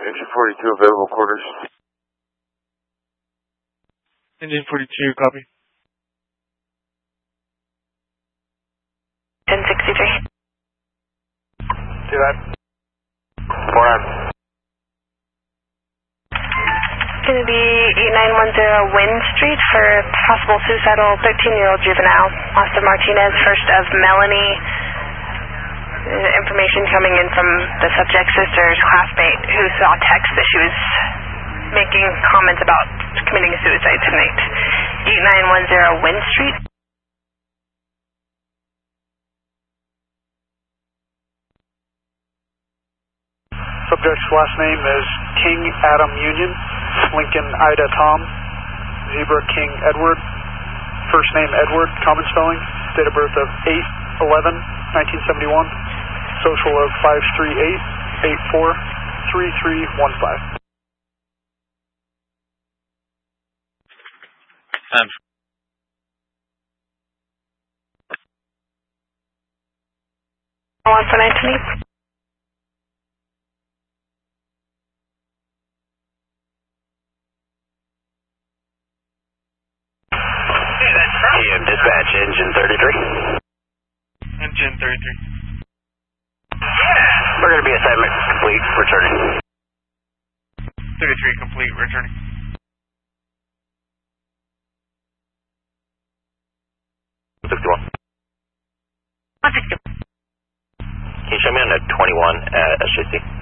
Engine 42 available quarters. Engine 42, copy. 1063. Do that. 4-9. Going to be 8910 Wynn Street for possible suicidal 13-year-old juvenile. Austin Martinez, first of Melanie. Information coming in from the subject's sister's classmate who saw text that she was making comments about committing suicide tonight. 8910 Wynn Street. Subject's last name is King Adam Union, Lincoln Ida Tom, Zebra King Edward, first name Edward, common spelling, date of birth of 8/11/1971, social of 538-84-3315. One for 19. Dispatch, engine 33. Engine 33. We're going to be assignment complete, returning. 33 complete, returning. Can you show me on the 21 at SJC?